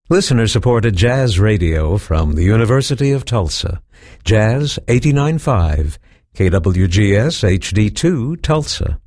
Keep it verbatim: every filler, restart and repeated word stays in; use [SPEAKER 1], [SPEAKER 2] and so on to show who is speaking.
[SPEAKER 1] Listener-supported jazz radio from the University of Tulsa. Jazz eighty-nine point five, K W G S H D two, Tulsa.